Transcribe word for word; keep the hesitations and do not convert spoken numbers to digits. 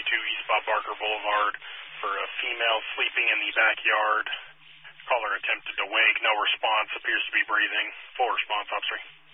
two East Bob Barker Boulevard for a female sleeping in the backyard. Caller attempted to wake. No response. Appears to be breathing. Full response, Officer.